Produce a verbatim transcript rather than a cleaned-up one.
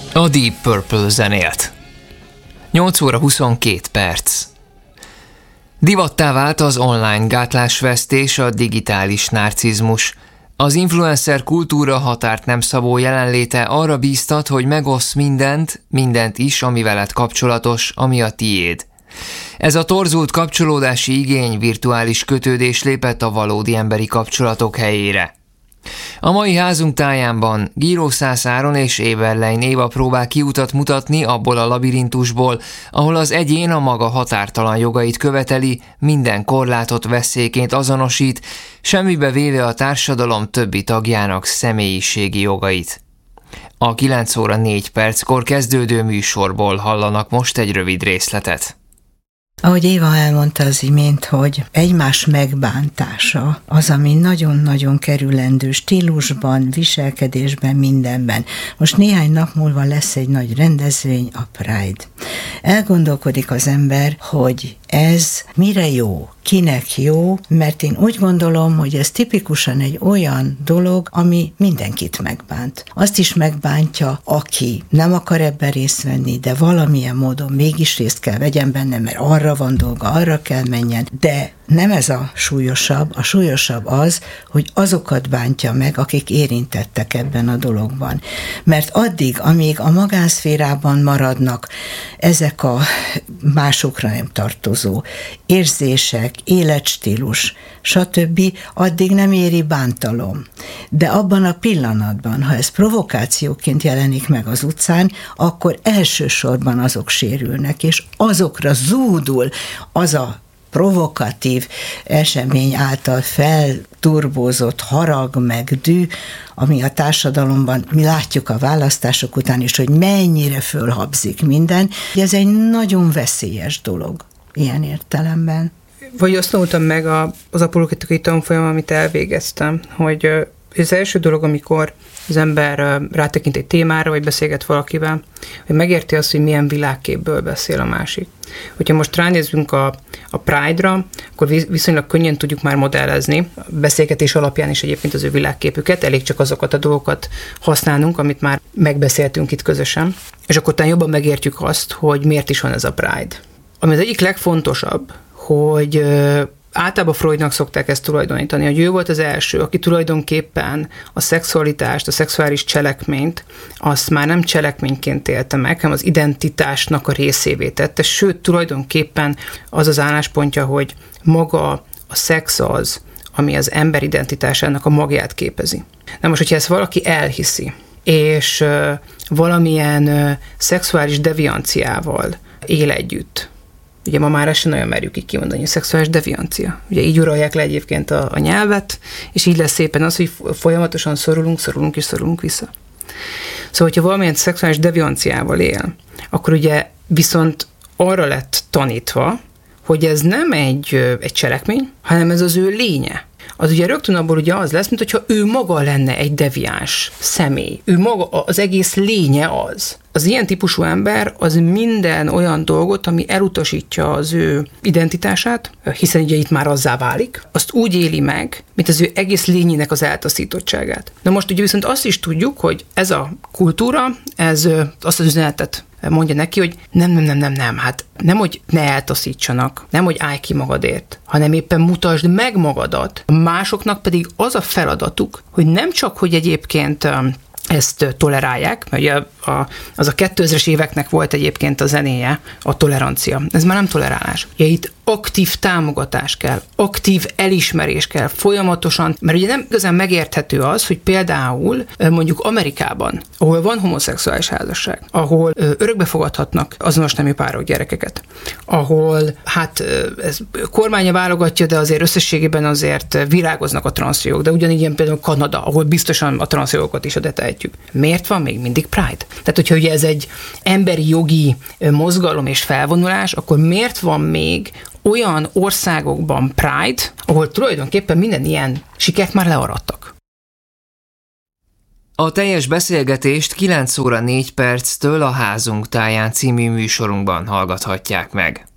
A Deep Purple zenélt. nyolc óra huszonkét perc. Divattá vált az online gátlásvesztés, a digitális narcizmus. Az influencer kultúra határt nem szabó jelenléte arra bíztat, hogy megoszz mindent, mindent is, ami veled kapcsolatos, ami a tiéd. Ez a torzult kapcsolódási igény, virtuális kötődés lépett a valódi emberi kapcsolatok helyére. A mai házunk tájánban Gíró Szász Áron és Éberlein Éva próbál kiutat mutatni abból a labirintusból, ahol az egyén a maga határtalan jogait követeli, minden korlátot veszélyként azonosít, semmibe véve a társadalom többi tagjának személyiségi jogait. A kilenc óra négy perckor kezdődő műsorból hallanak most egy rövid részletet. Ahogy Éva elmondta az imént, hogy egymás megbántása az, ami nagyon-nagyon kerülendő stílusban, viselkedésben, mindenben. Most néhány nap múlva lesz egy nagy rendezvény, a Pride. Elgondolkodik az ember, hogy ez mire jó, kinek jó, mert én úgy gondolom, hogy ez tipikusan egy olyan dolog, ami mindenkit megbánt. Azt is megbántja, aki nem akar ebben részt venni, de valamilyen módon mégis részt kell vegyen benne, mert arra van dolga, arra kell menjen, de nem ez a súlyosabb, a súlyosabb az, hogy azokat bántja meg, akik érintettek ebben a dologban. Mert addig, amíg a magánszférában maradnak ezek a másokra nem tartozó érzések, életstílus, stb., addig nem éri bántalom. De abban a pillanatban, ha ez provokációként jelenik meg az utcán, akkor elsősorban azok sérülnek, és azokra zúdul az a provokatív esemény által felturbózott harag meg dű, ami a társadalomban, mi látjuk a választások után is, hogy mennyire fölhabzik minden. Ez egy nagyon veszélyes dolog ilyen értelemben. Vagy azt tanultam meg a, az apologetikai tanfolyam, amit elvégeztem, hogy az első dolog, amikor az ember rátekint egy témára, vagy beszélget valakivel, hogy megérti azt, hogy milyen világképből beszél a másik. Hogyha most ránézzünk a, a Pride-ra, akkor viszonylag könnyen tudjuk már modellezni, a beszélgetés alapján is egyébként az ő világképüket, elég csak azokat a dolgokat használnunk, amit már megbeszéltünk itt közösen, és akkor talán jobban megértjük azt, hogy miért is van ez a Pride. Ami az egyik legfontosabb, hogy általában Freudnak szokták ezt tulajdonítani, hogy ő volt az első, aki tulajdonképpen a szexualitást, a szexuális cselekményt, azt már nem cselekményként élte meg, hanem az identitásnak a részévé tette, sőt, tulajdonképpen az az álláspontja, hogy maga a szex az, ami az ember identitásának a magját képezi. Na most, hogyha ezt valaki elhiszi, és valamilyen szexuális devianciával él együtt, ugye ma már ezt sem nagyon merjük így kimondani, hogy szexuális deviancia. Ugye így uralják le egyébként a, a nyelvet, és így lesz szépen az, hogy folyamatosan szorulunk, szorulunk és szorulunk vissza. Szóval, hogyha valamilyen szexuális devianciával él, akkor ugye viszont arra lett tanítva, hogy ez nem egy, egy cselekmény, hanem ez az ő lénye. Az ugye rögtön abból ugye az lesz, mint hogyha ő maga lenne egy deviáns személy. Ő maga, az egész lénye az. Az ilyen típusú ember az minden olyan dolgot, ami elutasítja az ő identitását, hiszen ugye itt már azzá válik, azt úgy éli meg, mint az ő egész lényének az eltaszítottságát. Na most ugye viszont azt is tudjuk, hogy ez a kultúra, ez azt az üzenetet mondja neki, hogy nem, nem, nem, nem, nem, hát nem, hogy ne eltaszítsanak, nem, hogy állj ki magadért, hanem éppen mutasd meg magadat. Másoknak pedig az a feladatuk, hogy nem csak, hogy egyébként ezt tolerálják, mert ugye a, az a kétezres éveknek volt egyébként a zenéje, a tolerancia. Ez már nem tolerálás. Ugye itt aktív támogatás kell, aktív elismerés kell folyamatosan, mert ugye nem igazán megérthető az, hogy például mondjuk Amerikában, ahol van homoszexuális házasság, ahol örökbe fogadhatnak azonos nemű párok gyerekeket, ahol hát ez kormánya válogatja, de azért összességében azért virágoznak a transzjogok, de ugyanígy ilyen például Kanada, ahol biztosan a transzjogokat is adeteltjük. Miért van még mindig Pride? Tehát, hogyha ugye ez egy emberi jogi mozgalom és felvonulás, akkor miért van még olyan országokban Pride, ahol tulajdonképpen minden ilyen sikert már learadtak? A teljes beszélgetést kilenc óra négy perctől a Házunk táján című műsorunkban hallgathatják meg.